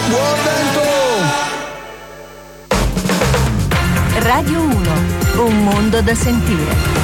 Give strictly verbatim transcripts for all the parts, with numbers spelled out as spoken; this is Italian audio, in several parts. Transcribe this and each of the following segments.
Buon vento! Radio uno, un mondo da sentire.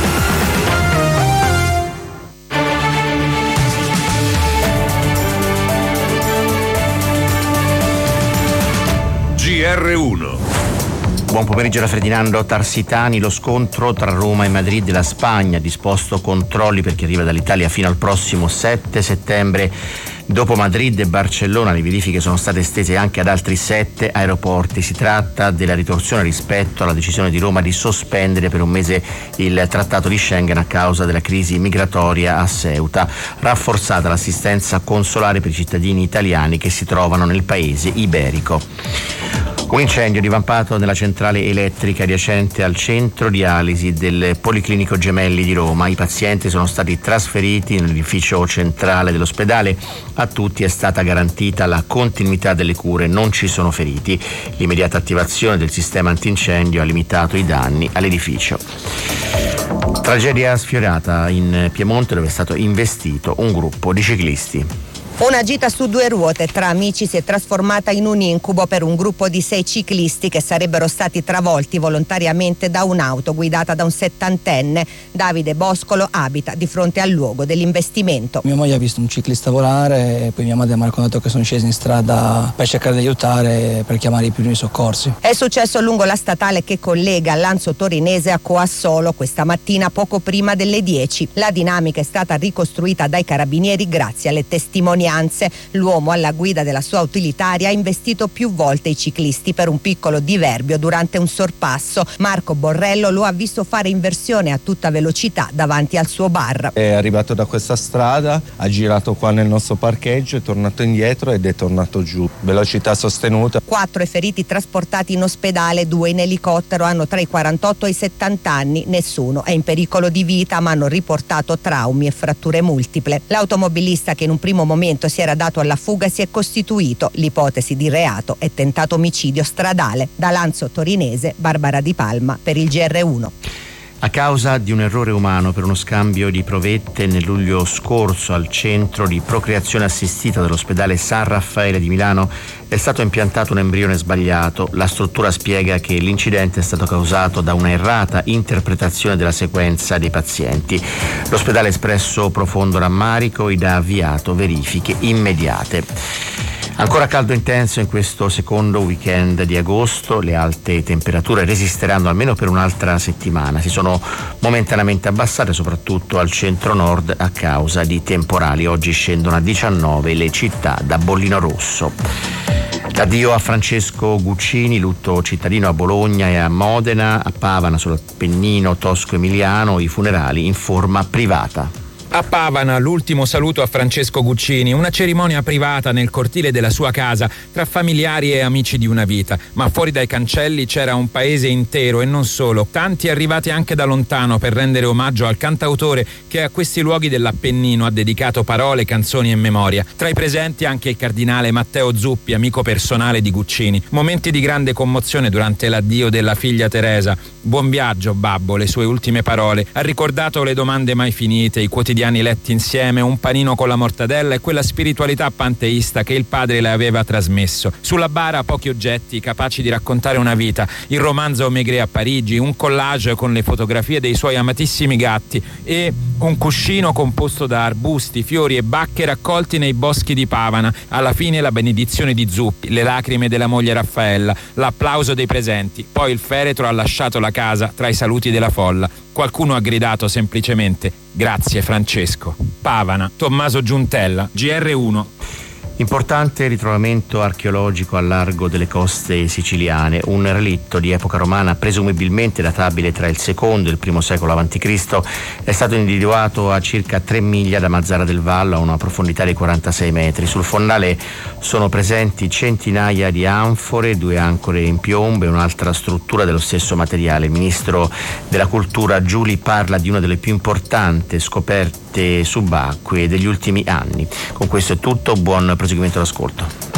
G R uno. Buon pomeriggio da Ferdinando Tarsitani. Lo scontro tra Roma e Madrid. La Spagna ha disposto controlli per chi arriva dall'Italia fino al prossimo sette settembre. Dopo Madrid e Barcellona le verifiche sono state estese anche ad altri sette aeroporti. Si tratta della ritorsione rispetto alla decisione di Roma di sospendere per un mese il trattato di Schengen a causa della crisi migratoria a Ceuta. Rafforzata l'assistenza consolare per i cittadini italiani che si trovano nel paese iberico. Un incendio divampato nella centrale elettrica adiacente al centro dialisi del Policlinico Gemelli di Roma. I pazienti sono stati trasferiti nell'edificio centrale dell'ospedale. A tutti è stata garantita la continuità delle cure, non ci sono feriti. L'immediata attivazione del sistema antincendio ha limitato i danni all'edificio. Tragedia sfiorata in Piemonte, dove è stato investito un gruppo di ciclisti. Una gita su due ruote tra amici si è trasformata in un incubo per un gruppo di sei ciclisti che sarebbero stati travolti volontariamente da un'auto guidata da un settantenne. Davide Boscolo abita di fronte al luogo dell'investimento. Mia moglie ha visto un ciclista volare e poi mia madre mi ha raccontato che sono scesi in strada per cercare di aiutare, per chiamare i primi soccorsi. È successo lungo la statale che collega Lanzo Torinese a Coassolo questa mattina poco prima delle dieci. La dinamica è stata ricostruita dai carabinieri grazie alle testimonianze. L'uomo alla guida della sua utilitaria ha investito più volte i ciclisti per un piccolo diverbio durante un sorpasso. Marco Borrello lo ha visto fare inversione a tutta velocità davanti al suo bar. È arrivato da questa strada, ha girato qua nel nostro parcheggio, è tornato indietro ed è tornato giù. Velocità sostenuta. Quattro i feriti trasportati in ospedale, due in elicottero, hanno tra i quarantotto e i settanta anni. Nessuno è in pericolo di vita, ma hanno riportato traumi e fratture multiple. L'automobilista, che in un primo momento si era dato alla fuga, si è costituito. L'ipotesi di reato è tentato omicidio stradale. Da Lanzo Torinese, Barbara Di Palma per il G R uno. A causa di un errore umano per uno scambio di provette nel luglio scorso al centro di procreazione assistita dell'ospedale San Raffaele di Milano è stato impiantato un embrione sbagliato. La struttura spiega che l'incidente è stato causato da una errata interpretazione della sequenza dei pazienti. L'ospedale ha espresso profondo rammarico ed ha avviato verifiche immediate. Ancora caldo intenso in questo secondo weekend di agosto. Le alte temperature resisteranno almeno per un'altra settimana. Si sono momentaneamente abbassate soprattutto al centro-nord a causa di temporali. Oggi scendono a diciannove le città da bollino rosso. Addio a Francesco Guccini, lutto cittadino a Bologna e a Modena, a Pavana sull'Appennino tosco-emiliano, i funerali in forma privata. A Pavana l'ultimo saluto a Francesco Guccini, una cerimonia privata nel cortile della sua casa tra familiari e amici di una vita, ma fuori dai cancelli c'era un paese intero e non solo, tanti arrivati anche da lontano per rendere omaggio al cantautore che a questi luoghi dell'Appennino ha dedicato parole, canzoni e memoria. Tra i presenti anche il cardinale Matteo Zuppi, amico personale di Guccini. Momenti di grande commozione durante l'addio della figlia Teresa. Buon viaggio babbo, le sue ultime parole. Ha ricordato le domande mai finite, i quotidiani letti insieme, un panino con la mortadella e quella spiritualità panteista che il padre le aveva trasmesso. Sulla bara pochi oggetti capaci di raccontare una vita, il romanzo Maigret a Parigi, un collage con le fotografie dei suoi amatissimi gatti e un cuscino composto da arbusti, fiori e bacche raccolti nei boschi di Pavana. Alla fine la benedizione di Zuppi, le lacrime della moglie Raffaella, l'applauso dei presenti, poi il feretro ha lasciato la casa tra i saluti della folla. Qualcuno ha gridato semplicemente grazie Francesco. Pavana, Tommaso Giuntella, G R uno. Importante ritrovamento archeologico al largo delle coste siciliane. Un relitto di epoca romana, presumibilmente databile tra il secondo e il primo secolo avanti Cristo, è stato individuato a circa tre miglia da Mazzara del Vallo, a una profondità di quarantasei metri. Sul fondale sono presenti centinaia di anfore, due ancore in piombo e un'altra struttura dello stesso materiale. Il ministro della Cultura Giuli parla di una delle più importanti scoperte subacquee degli ultimi anni. Con questo è tutto, buon proseguimento d'ascolto.